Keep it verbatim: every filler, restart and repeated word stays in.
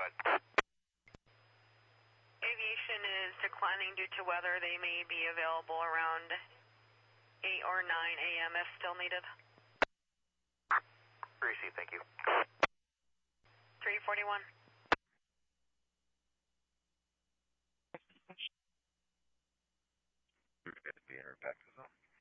ahead. Aviation is declining due to weather. They may be available around eight or nine A M if still needed. Receive, thank you. three forty-one. Be in our back zone.